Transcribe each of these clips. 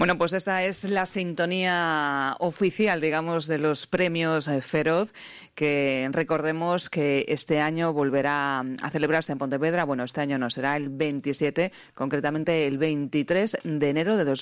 Bueno, pues esta es la sintonía oficial, digamos, de los premios Feroz, que recordemos que este año volverá a celebrarse en Pontevedra. Bueno, este año no, será el 27, concretamente el 23 de enero de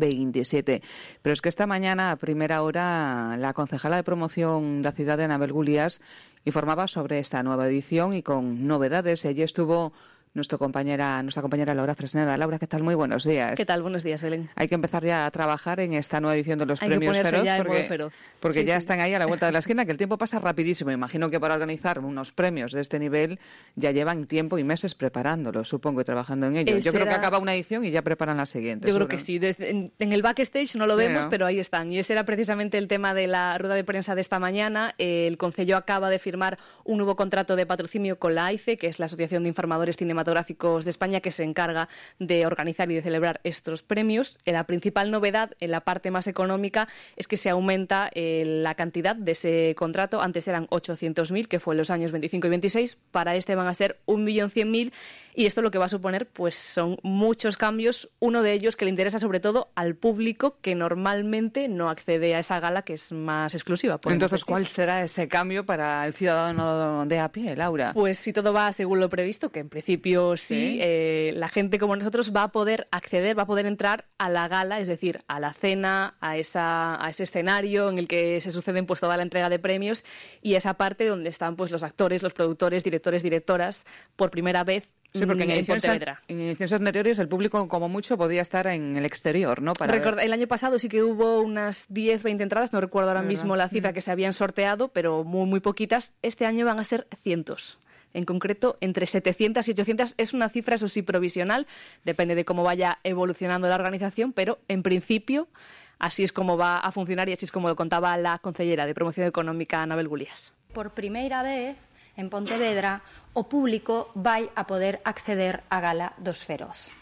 2027. Pero es que esta mañana, a primera hora, la concejala de promoción da cidade, Anabel Gulías, informaba sobre esta nueva edición y con novedades. Allí estuvo nuestra compañera Laura Fresneda. Laura, ¿qué tal? Muy buenos días. ¿Qué tal? Buenos días, Belén. Hay que empezar ya a trabajar en esta nueva edición de los premios Feroz, porque ya están ahí a la vuelta de la esquina, que el tiempo pasa rapidísimo. Imagino que para organizar unos premios de este nivel ya llevan tiempo y meses preparándolos, supongo, y trabajando en ello. Yo creo que acaba una edición y ya preparan la siguiente. Yo creo que sí. En el backstage no lo vemos, pero ahí están. Y ese era precisamente el tema de la rueda de prensa de esta mañana. El Concello acaba de firmar un nuevo contrato de patrocinio con la AICE, que es la Asociación de Informadores Cinematográficos de España, que se encarga de organizar y de celebrar estos premios. La principal novedad, en la parte más económica, es que se aumenta la cantidad de ese contrato. Antes eran 800.000, que fue en los años 25 y 26. Para este van a ser 1.100.000. Y esto lo que va a suponer pues son muchos cambios. Uno de ellos que le interesa sobre todo al público que normalmente no accede a esa gala, que es más exclusiva. Entonces, ¿cuál será ese cambio para el ciudadano de a pie, Laura? Pues si todo va según lo previsto, que en principio sí. La gente como nosotros va a poder acceder, va a poder entrar a la gala, es decir, a la cena, a ese escenario en el que se suceden pues toda la entrega de premios y esa parte donde están pues los actores, los productores, directores, directoras, por primera vez. Sí, porque en ediciones anteriores el público, como mucho, podía estar en el exterior, ¿no? El año pasado sí que hubo unas 10, 20 entradas, no recuerdo ahora mismo la cifra que se habían sorteado, pero muy, muy poquitas. Este año van a ser cientos. En concreto, entre 700 y 800 es una cifra, eso sí, provisional. Depende de cómo vaya evolucionando la organización, pero en principio así es como va a funcionar y así es como lo contaba la concellera de Promoción Económica, Anabel Gulías. Por primeira vez, en Pontevedra, o público vai a poder acceder á Gala dos Feroz.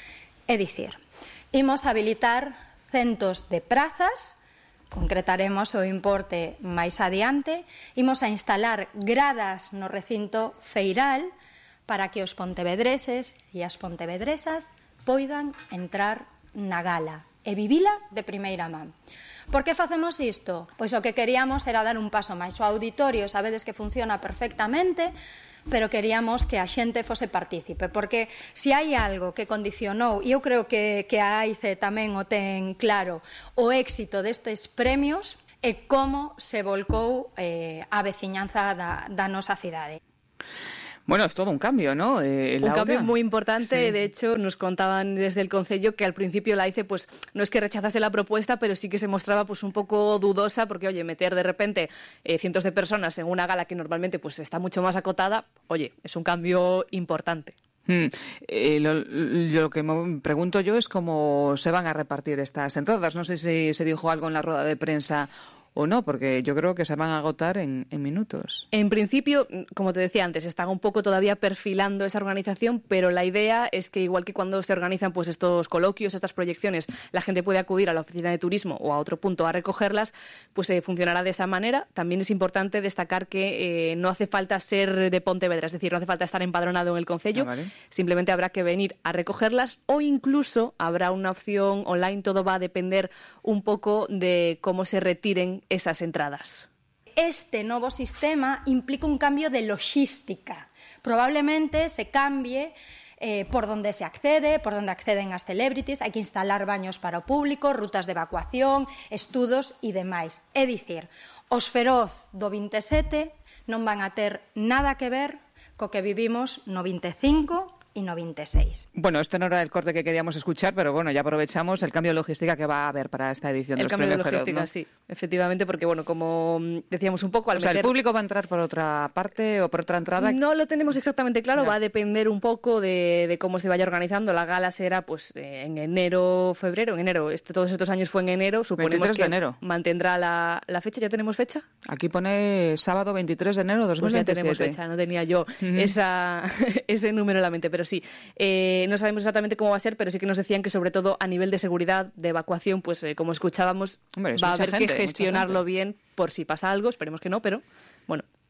É dicir, imos habilitar centos de prazas, concretaremos o importe máis adiante, imos a instalar gradas no recinto feiral para que os pontevedreses e as pontevedresas poidan entrar na gala e vivila de primeira man. Por que facemos isto? Pois o que queríamos era dar un paso máis. O auditorio, sabedes que funciona perfectamente, pero queríamos que a xente fose partícipe, porque se hai algo que condicionou, e eu creo que a AICE tamén o ten claro, o éxito destes premios é como se volcou a veciñanza da nosa cidade. Bueno, es todo un cambio, ¿no? Un cambio muy importante. Sí. De hecho, nos contaban desde el Concello que al principio la AICE pues no es que rechazase la propuesta, pero sí que se mostraba pues un poco dudosa porque, oye, meter de repente cientos de personas en una gala que normalmente pues está mucho más acotada, oye, es un cambio importante. Lo que me pregunto yo es cómo se van a repartir estas entradas. No sé si se dijo algo en la rueda de prensa o no, porque yo creo que se van a agotar en minutos. En principio, como te decía antes, están un poco todavía perfilando esa organización, pero la idea es que igual que cuando se organizan pues estos coloquios, estas proyecciones, la gente puede acudir a la oficina de turismo o a otro punto a recogerlas, pues funcionará de esa manera. También es importante destacar que no hace falta ser de Pontevedra, es decir, no hace falta estar empadronado en el Concello, vale. Simplemente habrá que venir a recogerlas o incluso habrá una opción online, todo va a depender un poco de cómo se retiren esas entradas. Este novo sistema implica un cambio de logística. Probablemente se cambie por donde se accede, por donde acceden as celebrities, hai que instalar baños para o público, rutas de evacuación, estudos e demais. É dicir, os Feroz do 27 non van a ter nada que ver co que vivimos no 25 y no 26. Bueno, este no era el corte que queríamos escuchar, pero bueno, ya aprovechamos el cambio de logística que va a haber para esta edición de los premios Feroz. El cambio de logística, ¿no? Sí, efectivamente, porque bueno, como decíamos un poco... ¿el público va a entrar por otra parte o por otra entrada? No lo tenemos exactamente claro, ya. Va a depender un poco de cómo se vaya organizando. La gala será pues en enero, febrero, todos estos años fue en enero, suponemos que enero. Mantendrá la fecha. ¿Ya tenemos fecha? Aquí pone sábado 23 de enero de 2027. Pues ya tenemos fecha, no tenía yo ese número en la mente, pero sí, no sabemos exactamente cómo va a ser, pero sí que nos decían que sobre todo a nivel de seguridad, de evacuación, pues como escuchábamos, va a haber que gestionarlo bien por si pasa algo, esperemos que no, pero bueno,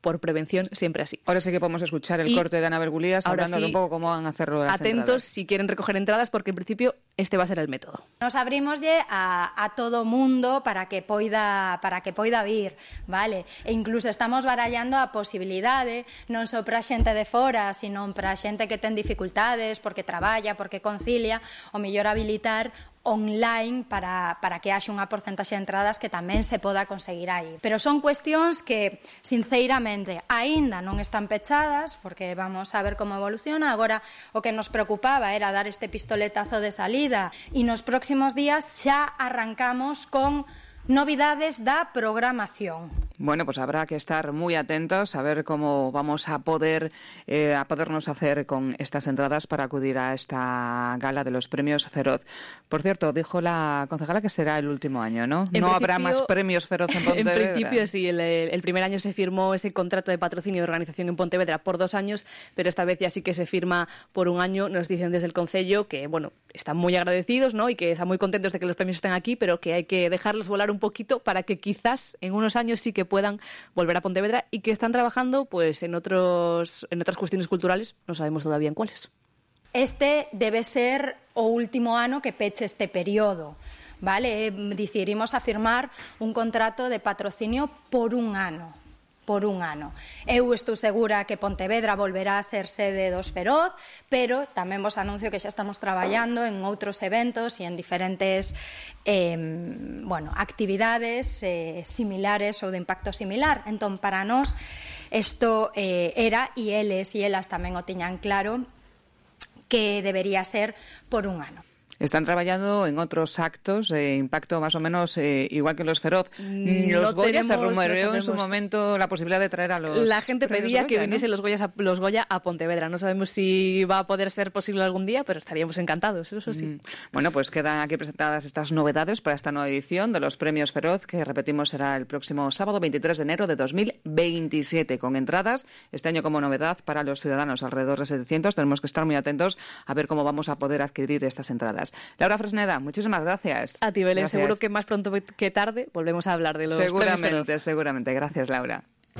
por prevención, siempre así. Ahora sí que podemos escuchar el corte de Anabel Gulías hablando de un poco cómo van a hacerlo las atentos entradas. Si quieren recoger entradas, porque en principio este va a ser el método. Nos abrimoslle a todo mundo para que poida vir, vale? E incluso estamos barallando a posibilidade non só para a xente de fora, sino para a xente que ten dificultades porque traballa, porque concilia, o mellor habilitar online para que haxa unha porcentaxe de entradas que tamén se poda conseguir aí. Pero son cuestións que, sinceramente, aínda non están pechadas, porque vamos a ver como evoluciona. Agora, o que nos preocupaba era dar este pistoletazo de salida e nos próximos días xa arrancamos con novidades da programación. Bueno, pues habrá que estar muy atentos a ver cómo vamos a podernos hacer con estas entradas para acudir a esta gala de los premios Feroz. Por cierto, dijo la concejala que será el último año, ¿no? No habrá más premios Feroz en Pontevedra. En principio sí, el primer año se firmó ese contrato de patrocinio y organización en Pontevedra por 2 años, pero esta vez ya sí que se firma por 1 año. Nos dicen desde el Concello que, bueno, están muy agradecidos, ¿no? Y que están muy contentos de que los premios estén aquí, pero que hay que dejarlos volar un poquito para que quizás en unos años sí que puedan volver a Pontevedra, y que están trabajando pues en otras cuestiones culturales, no sabemos todavía en cuáles. Este debe ser o último ano que peche este período, vale? Decidimos a firmar un contrato de patrocinio por 1 ano. Eu estou segura que Pontevedra volverá a ser sede dos Feroz, pero tamén vos anuncio que xa estamos traballando en outros eventos e en diferentes actividades similares ou de impacto similar. Entón, para nós, isto era, e eles e elas tamén o tiñan claro, que debería ser por 1 ano. Están trabajando en otros actos de impacto más o menos igual que los Feroz. Los Goya se rumoreó en su momento la posibilidad de traer a los... La gente pedía Goya, que viniesen, ¿no?, los Goya a Pontevedra. No sabemos si va a poder ser posible algún día, pero estaríamos encantados, eso sí. Bueno, pues quedan aquí presentadas estas novedades para esta nueva edición de los premios Feroz, que repetimos será el próximo sábado 23 de enero de 2027, con entradas, este año como novedad para los ciudadanos, alrededor de 700. Tenemos que estar muy atentos a ver cómo vamos a poder adquirir estas entradas. Laura Fresneda, muchísimas gracias. A ti, Belén. Gracias. Seguro que más pronto que tarde volvemos a hablar de los premios Feroz. Seguramente. Gracias, Laura.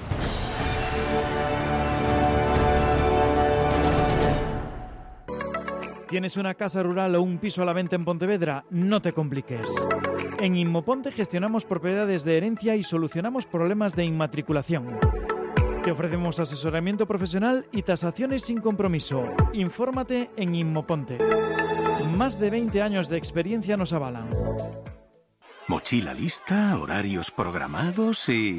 ¿Tienes una casa rural o un piso a la venta en Pontevedra? No te compliques. En Inmoponte gestionamos propiedades de herencia y solucionamos problemas de inmatriculación. Te ofrecemos asesoramiento profesional y tasaciones sin compromiso. Infórmate en Inmoponte. Más de 20 años de experiencia nos avalan. Mochila lista, horarios programados y...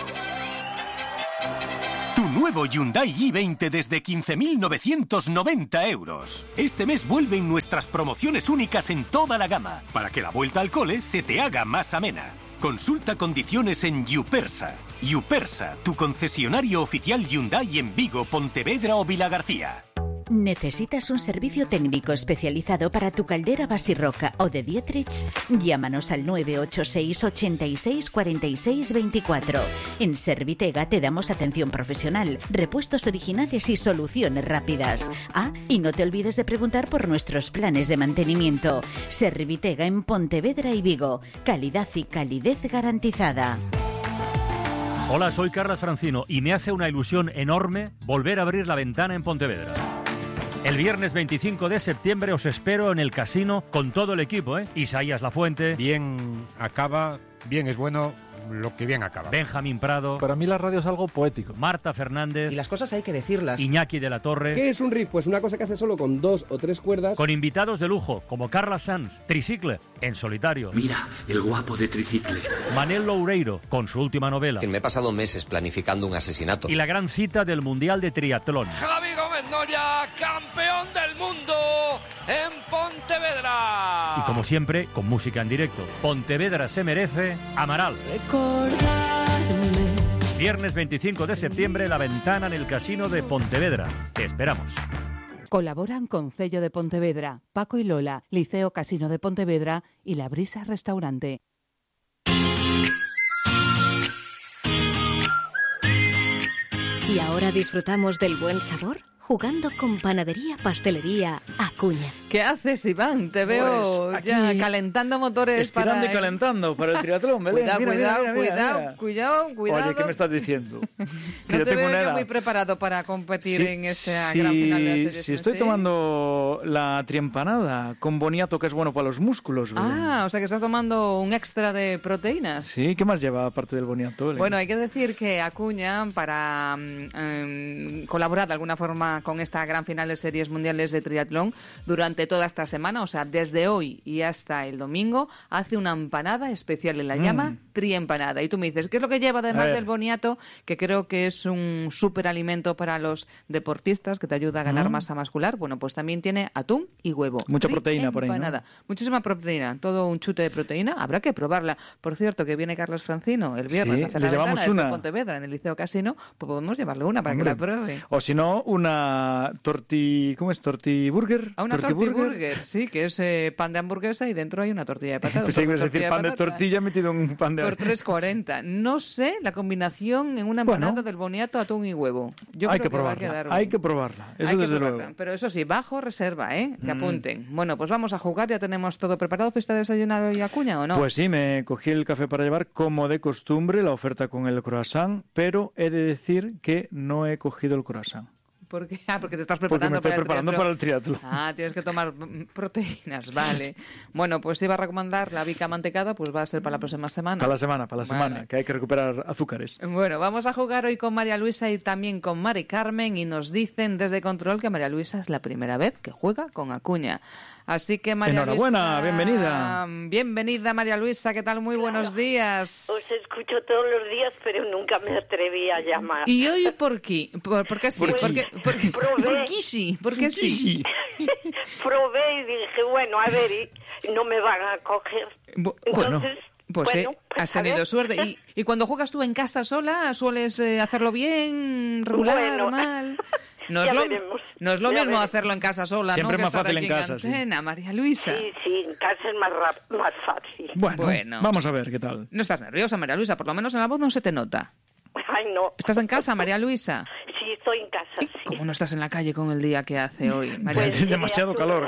Tu nuevo Hyundai i20 desde 15.990 euros. Este mes vuelven nuestras promociones únicas en toda la gama, para que la vuelta al cole se te haga más amena. Consulta condiciones en Yupersa. Yupersa, tu concesionario oficial Hyundai en Vigo, Pontevedra o Vilagarcía. ¿Necesitas un servicio técnico especializado para tu caldera Basirroca o de Dietrich? Llámanos al 986 86 46 24. En Servitega te damos atención profesional, repuestos originales y soluciones rápidas. Y no te olvides de preguntar por nuestros planes de mantenimiento. Servitega en Pontevedra y Vigo. Calidad y calidez garantizada. Hola, soy Carlos Francino y me hace una ilusión enorme volver a abrir la ventana en Pontevedra. El viernes 25 de septiembre os espero en el casino con todo el equipo, Isaías Lafuente. Bien acaba, bien es bueno, lo que bien acaba. Benjamín Prado. Para mí la radio es algo poético. Marta Fernández. Y las cosas hay que decirlas. Iñaki de la Torre. ¿Qué es un riff? Pues una cosa que hace solo con 2 o 3 cuerdas. Con invitados de lujo, como Carla Sanz, Tricicle, en solitario. Mira, el guapo de Tricicle. Manel Loureiro, con su última novela. Me he pasado meses planificando un asesinato. Y la gran cita del Mundial de Triatlón. Javi Gómez Noya, campeón del mundo en Pontevedra. Y como siempre, con música en directo. Pontevedra se merece Amaral. Viernes 25 de septiembre, la ventana en el casino de Pontevedra. Te esperamos. Colaboran Concello de Pontevedra, Paco y Lola, Liceo Casino de Pontevedra y La Brisa Restaurante. ¿Y ahora disfrutamos del buen sabor? jugando con Panadería Pastelería Acuña. ¿Qué haces, Iván? Te veo Pues ya calentando motores estirando y calentando para el triatlón, Belén. Cuidado. Oye, ¿qué me estás diciendo? Que no te veo yo muy preparado para competir en esa gran final de la serie. Sí, estoy tomando la triempanada con boniato, que es bueno para los músculos, Belén. O sea que estás tomando un extra de proteínas. Sí, ¿qué más lleva aparte del boniato, Belén? Bueno, hay que decir que Acuña, para colaborar de alguna forma con esta gran final de series mundiales de triatlón, durante toda esta semana, o sea, desde hoy y hasta el domingo, hace una empanada especial y la llama triempanada. Y tú me dices, ¿qué es lo que lleva además del boniato? Que creo que es un superalimento para los deportistas, que te ayuda a ganar masa muscular. Bueno, pues también tiene atún y huevo. Mucha proteína por ahí, ¿no? Muchísima proteína, todo un chute de proteína. Habrá que probarla. Por cierto, que viene Carlos Francino el viernes a hacer la ventana en Pontevedra, en el Liceo Casino, pues podemos llevarle una para que la pruebe. O si no, una tortiburger. Una tortiburger, sí, que es pan de hamburguesa y dentro hay una tortilla de patata. Pues hay que decir pan de tortilla metido en un pan de... Por 3,40. No sé la combinación en una empanada del boniato, atún y huevo. Yo hay creo que va a quedar hay que probarla, eso desde luego. Pero eso sí, bajo reserva, que apunten. Bueno, pues vamos a jugar, ya tenemos todo preparado. ¿Fuiste a desayunar hoy, Acuña, o no? Pues sí, me cogí el café para llevar, como de costumbre, la oferta con el croissant, pero he de decir que no he cogido el croissant. ¿Por qué? Porque te estás preparando para el triatlón. Tienes que tomar proteínas, vale. Bueno, pues te iba a recomendar la bica mantecada, pues va a ser para la próxima semana. Para la semana, que hay que recuperar azúcares. Bueno, vamos a jugar hoy con María Luisa y también con Mari Carmen, y nos dicen desde Control que María Luisa es la primera vez que juega con Acuña. Así que María Enhorabuena, Luisa, bienvenida. Bienvenida, María Luisa, ¿qué tal? Muy buenos días. Os escucho todos los días, pero nunca me atreví a llamar. ¿Y hoy por qué? ¿Por qué sí? ¿Por qué sí? Probé y dije, bueno, a ver, y no me van a coger. Entonces... Pues has tenido suerte. ¿Y cuando juegas tú en casa sola, sueles hacerlo bien, regular, mal? No es lo mismo hacerlo en casa sola, siempre ¿no? Más fácil en casa, antena, sí. María Luisa. Sí, en casa es más fácil. Bueno, vamos a ver qué tal. No estás nerviosa, María Luisa, por lo menos en la voz no se te nota. Ay, no. ¿Estás en casa, María Luisa? Sí, estoy en casa, sí. ¿Cómo no estás en la calle con el día que hace hoy, María Luisa? Es demasiado calor,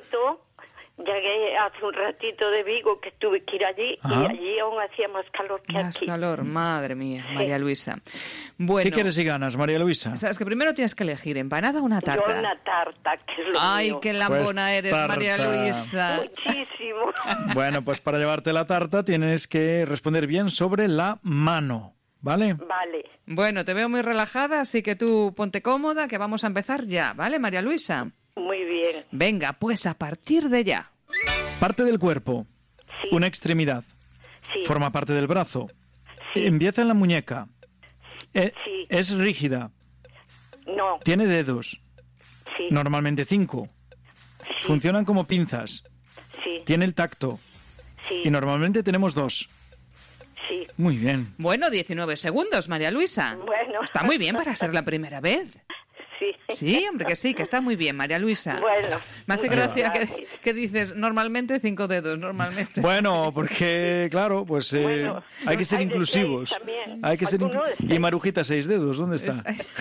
Llegué hace un ratito de Vigo, que tuve que ir allí, y allí aún hacía más calor que aquí. Más calor, madre mía, María Luisa. Bueno, ¿qué quieres si ganas, María Luisa? Sabes que primero tienes que elegir empanada o una tarta. Yo una tarta, que es lo mío. Qué lambona pues eres, tarta. María Luisa. Muchísimo. Bueno, pues para llevarte la tarta tienes que responder bien sobre la mano, ¿vale? Vale. Bueno, te veo muy relajada, así que tú ponte cómoda, que vamos a empezar ya, ¿vale, María Luisa? Muy bien. Venga, pues a partir de ya. Parte del cuerpo. Sí. Una extremidad. Sí. Forma parte del brazo. Sí. Empieza en la muñeca. Sí. Es rígida. No. Tiene dedos. Sí. Normalmente 5. Sí. Funcionan como pinzas. Sí. Tiene el tacto. Sí. Y normalmente tenemos 2. Sí. Muy bien. Bueno, 19 segundos, María Luisa. Bueno. Está muy bien para ser la primera vez. Sí. Sí, hombre, que sí, que está muy bien, María Luisa. Bueno. Me hace gracia que dices, normalmente 5 dedos, normalmente. Bueno, porque, claro, pues hay que ser inclusivos. Hay que ser Y Marujita 6 dedos, ¿dónde está?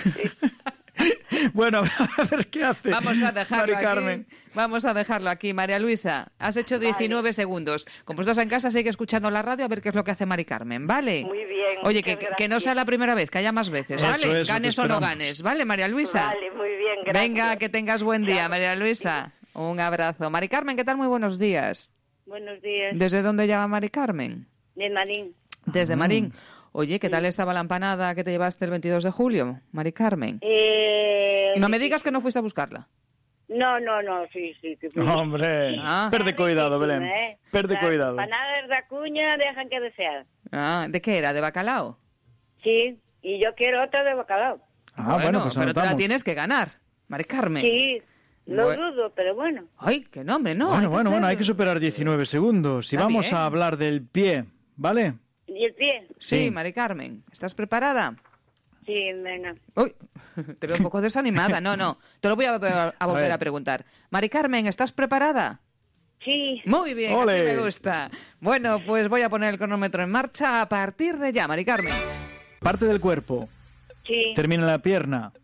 Bueno, a ver qué hace. Vamos a dejarlo Mari Carmen. aquí. Vamos a dejarlo aquí, María Luisa. Has hecho 19 segundos. Como estás en casa, sigue escuchando la radio a ver qué es lo que hace Mari Carmen, ¿vale? Muy bien. Oye, que no sea la primera vez, que haya más veces, ¿vale? Ganes o no ganes, ¿vale, María Luisa? Vale, muy bien, gracias. Venga, que tengas buen día, María Luisa. Un abrazo. Mari Carmen, ¿qué tal? Muy buenos días. Buenos días. ¿Desde dónde llama Mari Carmen? De Marín. Desde Marín. Oye, ¿qué tal estaba la empanada que te llevaste el 22 de julio, Mari Carmen? No me digas que no fuiste a buscarla. No, sí. Hombre, perde cuidado, Belén. Perde cuidado. Las empanadas de Acuña dejan que desear. ¿De qué era? ¿De bacalao? Sí, y yo quiero otra de bacalao. Bueno, pues pero te la tienes que ganar, Mari Carmen. Sí, lo dudo, pero bueno. Ay, qué nombre, no. Bueno, hay que superar 19 segundos. Y vamos a hablar del pie, ¿vale? ¿Y el pie? Sí, Mari Carmen, ¿estás preparada? Sí, venga. Uy, te veo un poco desanimada. No, te lo voy a volver a preguntar. Mari Carmen, ¿estás preparada? Sí. Muy bien, ¡Ole! así me gusta. Bueno, pues voy a poner el cronómetro en marcha a partir de ya, Mari Carmen. Parte del cuerpo. Sí. Termina en la pierna.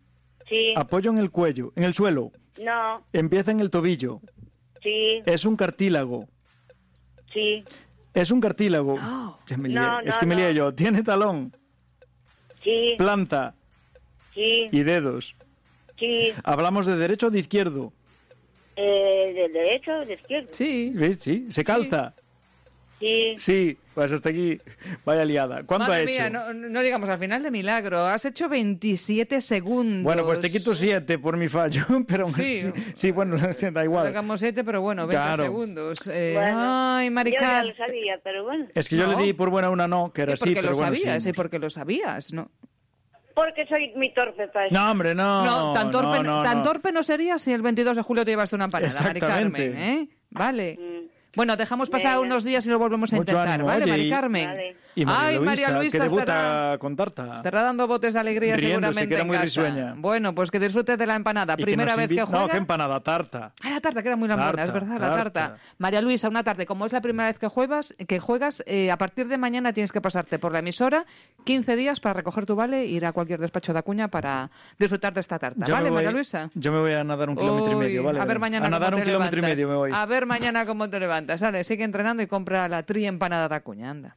Sí. Apoyo en el cuello, en el suelo. No. Empieza en el tobillo. Sí. Es un cartílago. Sí. Es un cartílago. Me lié yo. Tiene talón. Sí. Planta. Sí. Y dedos. Sí. ¿Hablamos de derecho o de izquierdo? ¿De derecho o de izquierdo? Sí. Sí. ¿Se calza? Sí. Sí, pues hasta aquí. Vaya liada. ¿Cuánto Madre ha hecho? mía, no digamos al final de milagro. Has hecho 27 segundos. Bueno, pues te quito 7 por mi fallo, pero sí, bueno, da igual. Sacamos 7, pero bueno, 20 segundos. Bueno, Ay, Maricar. yo ya lo sabía, pero bueno. Es que yo le di por buena una no, que era sí, pero bueno. Sí, porque lo sabías, ¿no? Porque soy muy torpe para eso. No, hombre, no. No, tan torpe no serías si el 22 de julio te llevaste una empanada, Mari Carmen, ¿eh? Vale. Bueno, dejamos pasar unos días y lo volvemos a intentar, ánimo, ¿vale, oye, Mari Carmen? Vale. Y María Luisa, que debuta con tarta. Estará dando botes de alegría riéndose, seguramente que era en muy casa. Risueña. Bueno, pues que disfrutes de la empanada. Primera vez que juega. No, que empanada, tarta. Ah, la tarta, que era muy buena, es verdad, la tarta. María Luisa, una tarde, como es la primera vez que juegas, a partir de mañana tienes que pasarte por la emisora 15 días para recoger tu vale e ir a cualquier despacho de Acuña para disfrutar de esta tarta. ¿Vale, María Luisa? Yo me voy a nadar 1,5 kilómetros, ¿vale? A ver mañana a nadar cómo te 1,5 levantas. me voy. A ver mañana cómo te levantas. Sale, sigue entrenando y compra la tri empanada de Acuña, anda.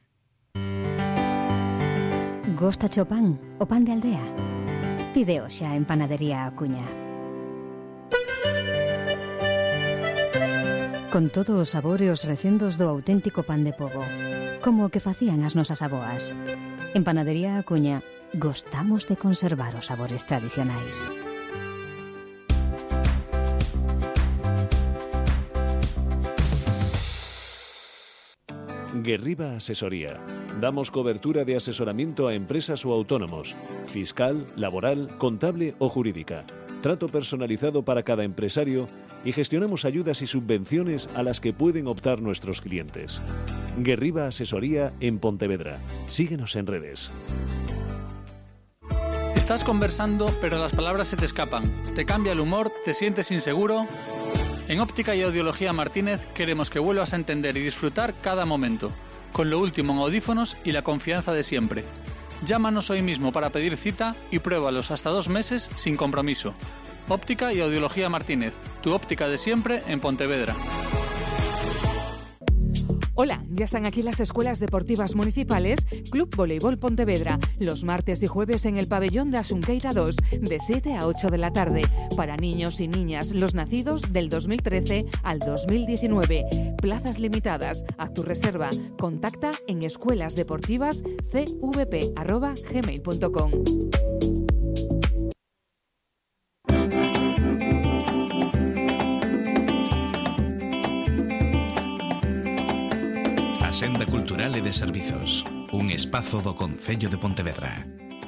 Gostacho pan o pan de aldea? Pide xa en Panadería Acuña. Con todos os sabores recendos do auténtico pan de pobo, como o que facían as nosas aboas. En Panadería Acuña gostamos de conservar os sabores tradicionais. Guerriba Asesoría. Damos cobertura de asesoramiento a empresas o autónomos, fiscal, laboral, contable o jurídica. Trato personalizado para cada empresario y gestionamos ayudas y subvenciones a las que pueden optar nuestros clientes. Guerriba Asesoría en Pontevedra. Síguenos en redes. Estás conversando, pero las palabras se te escapan. ¿Te cambia el humor? ¿Te sientes inseguro? En Óptica y Audiología Martínez queremos que vuelvas a entender y disfrutar cada momento, con lo último en audífonos y la confianza de siempre. Llámanos hoy mismo para pedir cita y pruébalos hasta 2 meses sin compromiso. Óptica y Audiología Martínez, tu óptica de siempre en Pontevedra. Hola, ya están aquí las escuelas deportivas municipales Club Voleibol Pontevedra, los martes y jueves en el pabellón de Asunqueira 2, de 7 a 8 de la tarde, para niños y niñas, los nacidos del 2013 al 2019. Plazas limitadas. Haz tu reserva. Contacta en escuelasdeportivascvp@gmail.com. Senda Cultural e de Servizos, un espazo do Concello de Pontevedra.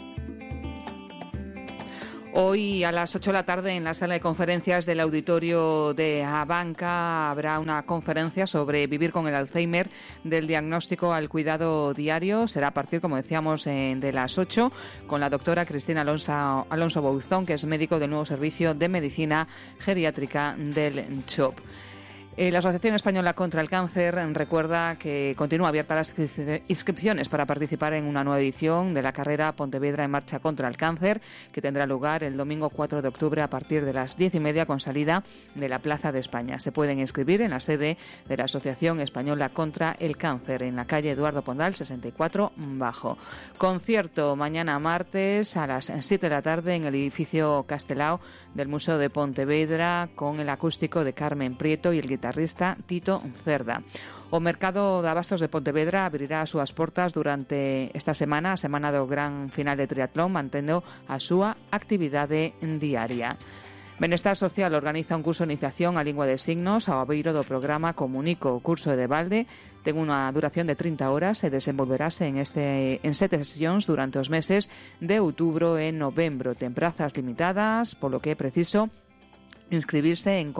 Hoy a las 8 de la tarde en la sala de conferencias del auditorio de Abanca habrá una conferencia sobre vivir con el Alzheimer, del diagnóstico al cuidado diario. Será a partir, como decíamos, de las 8 con la doctora Cristina Alonso Bouzón, que es médico del nuevo servicio de medicina geriátrica del CHOP. La Asociación Española contra el Cáncer recuerda que continúa abierta las inscripciones para participar en una nueva edición de la carrera Pontevedra en Marcha contra el Cáncer, que tendrá lugar el domingo 4 de octubre a partir de las 10:30 con salida de la Plaza de España. Se pueden inscribir en la sede de la Asociación Española contra el Cáncer, en la calle Eduardo Pondal 64 Bajo. Concierto mañana martes a las 7 de la tarde en el edificio Castelao del Museo de Pontevedra, con el acústico de Carmen Prieto y el guitarrista Tito Cerda. O Mercado de Abastos de Pontevedra abrirá as súas portas durante esta semana, a semana do gran final de triatlón, mantendo a súa actividade diaria. Benestar Social organiza un curso de iniciación á lingua de signos ao abeiro do programa Comunico. O curso de balde ten unha duración de 30 horas e desenvolverase en 7 sesións durante os meses de outubro e novembro. Ten prazas limitadas, polo que é preciso inscribirse en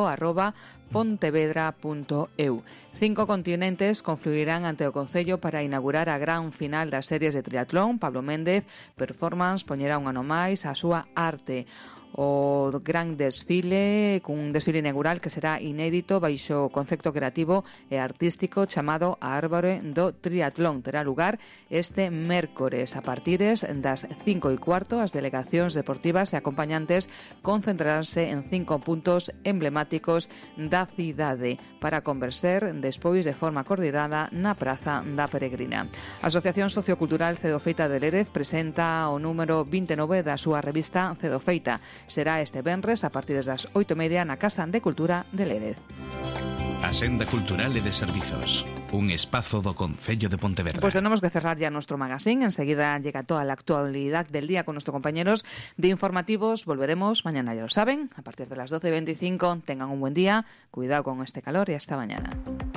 comunico@pontevedra.eu. 5 continentes confluirán ante o Concello para inaugurar a gran final das series de triatlón. Pablo Méndez Performance poñerá un ano máis a súa arte. o gran desfile, cun desfile inaugural que será inédito baixo o concepto creativo e artístico chamado a Árbore do Triatlón. Terá lugar este mércores a partires das 5:15. As delegacións deportivas e acompañantes concentraránse en 5 puntos emblemáticos da cidade para converser despois de forma coordinada na Praza da Peregrina. A Asociación Sociocultural Cedofeita de Lérez presenta o número 29 da súa revista Cedofeita. Será este venres a partir das 8:30 na Casa de Cultura de Lérez. A Senda Cultural e de Servizos, un espazo do Concello de Pontevedra. Pues tenemos que cerrar ya nuestro magazine. Enseguida llega toda la actualidad del día con nuestros compañeros de informativos. Volveremos mañana, ya lo saben, a partir de las 12:25. Tengan un buen día, cuidado con este calor y hasta mañana.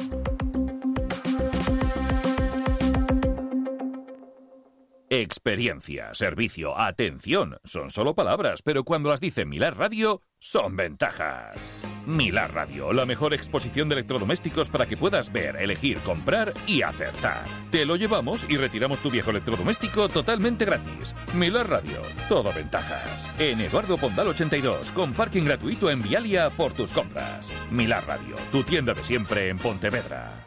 Experiencia, servicio, atención, son solo palabras, pero cuando las dice Milar Radio, son ventajas. Milar Radio, la mejor exposición de electrodomésticos para que puedas ver, elegir, comprar y acertar. Te lo llevamos y retiramos tu viejo electrodoméstico totalmente gratis. Milar Radio, todo ventajas. En Eduardo Pondal 82, con parking gratuito en Vialia por tus compras. Milar Radio, tu tienda de siempre en Pontevedra.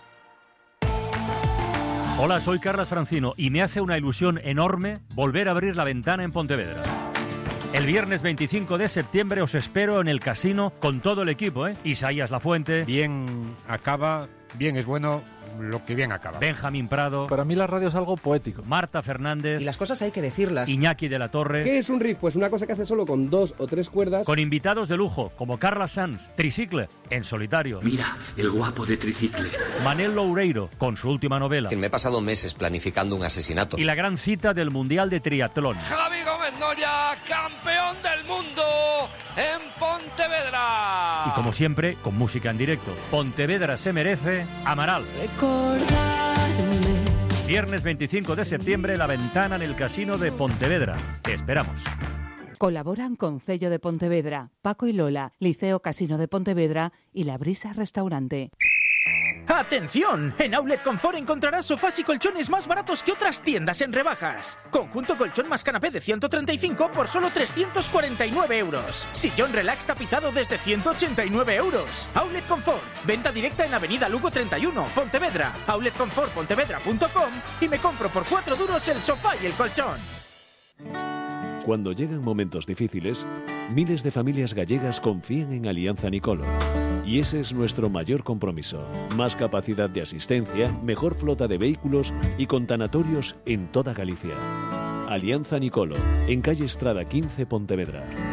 Hola, soy Carlas Francino y me hace una ilusión enorme volver a abrir la ventana en Pontevedra. El viernes 25 de septiembre os espero en el casino con todo el equipo, Isaías Lafuente. Bien acaba, bien es bueno, lo que bien acaba. Benjamín Prado. Para mí la radio es algo poético. Marta Fernández. Y las cosas hay que decirlas. Iñaki de la Torre. ¿Qué es un riff? Pues una cosa que hace solo con 2 o 3 cuerdas. Con invitados de lujo, como Carla Sanz, Tricicle, en solitario. Mira, el guapo de Tricicle. Manel Loureiro, con su última novela. Me he pasado meses planificando un asesinato. Y la gran cita del Mundial de Triatlón. Javi Gómez Noya, campeón del mundo en Pontevedra. Y como siempre, con música en directo. Pontevedra se merece Amaral. Viernes 25 de septiembre, la ventana en el casino de Pontevedra. Te esperamos. Colaboran Concello de Pontevedra, Paco y Lola, Liceo Casino de Pontevedra y La Brisa Restaurante. ¡Atención! En Outlet Confort encontrarás sofás y colchones más baratos que otras tiendas en rebajas. Conjunto colchón más canapé de 135 por solo 349 euros. Sillón relax tapizado desde 189 euros. Outlet Confort. Venta directa en Avenida Lugo 31, Pontevedra. outletconfortpontevedra.com y me compro por 4 duros el sofá y el colchón. Cuando llegan momentos difíciles, miles de familias gallegas confían en Alianza Nicolo. Y ese es nuestro mayor compromiso. Más capacidad de asistencia, mejor flota de vehículos y con tanatorios en toda Galicia. Alianza Nicolo, en calle Estrada 15, Pontevedra.